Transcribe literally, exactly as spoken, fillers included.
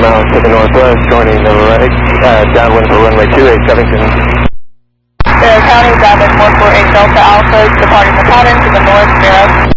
miles to the northwest, joining the right, uh, downwind for runway two eight Covington. Sierra County, downwind four four eight Delta Alpha, departing the pattern to the north, zero.